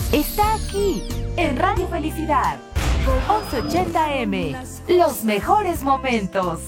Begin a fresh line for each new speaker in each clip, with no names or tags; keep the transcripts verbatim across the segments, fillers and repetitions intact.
está aquí, en Radio Felicidad. once ochenta eme, los mejores momentos.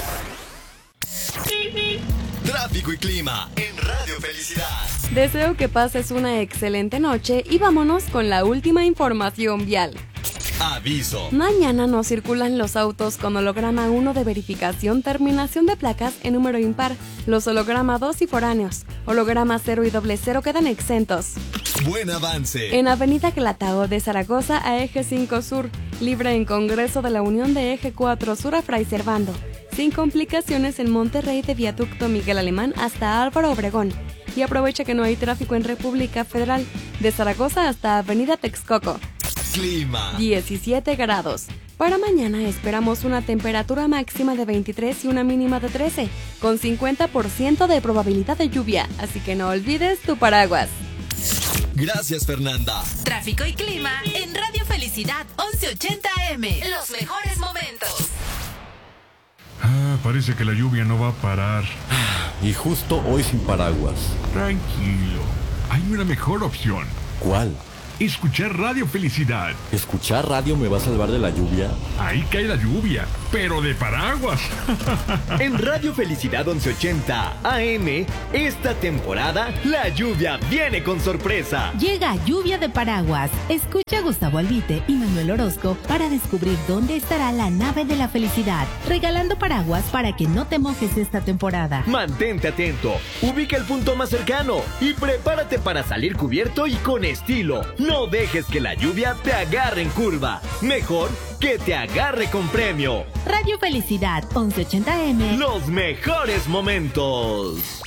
Tráfico y clima en Radio Felicidad.
Deseo que pases una excelente noche y vámonos con la última información vial.
Aviso.
Mañana no circulan los autos con holograma uno de verificación, terminación de placas en número impar. Los holograma dos y foráneos, holograma cero y doble cero quedan exentos.
Buen avance.
En Avenida Clatao de Zaragoza a Eje cinco Sur, libre en Congreso de la Unión de Eje cuatro Sur a Fray Servando. Sin complicaciones en Monterrey de Viaducto Miguel Alemán hasta Álvaro Obregón. Y aprovecha que no hay tráfico en República Federal, de Zaragoza hasta Avenida Texcoco.
Clima.
diecisiete grados. Para mañana esperamos una temperatura máxima de veintitrés y una mínima de trece, con cincuenta por ciento de probabilidad de lluvia, así que no olvides tu paraguas.
Gracias, Fernanda.
Tráfico y clima en Radio Felicidad once ochenta eme, los mejores momentos.
Ah, parece que la lluvia no va a parar.
Y justo hoy sin paraguas.
Tranquilo, hay una mejor opción.
¿Cuál?
Escuchar Radio Felicidad.
¿Escuchar radio me va a salvar de la lluvia?
Ahí cae la lluvia, pero de paraguas.
En Radio Felicidad once ochenta A M, esta temporada, la lluvia viene con sorpresa.
Llega Lluvia de Paraguas. Escucha a Gustavo Albite y Manuel Orozco para descubrir dónde estará la nave de la felicidad, regalando paraguas para que no te mojes esta temporada.
Mantente atento, ubica el punto más cercano y prepárate para salir cubierto y con estilo. No dejes que la lluvia te agarre en curva. Mejor que te agarre con premio.
Radio Felicidad once ochenta eme.
Los mejores momentos.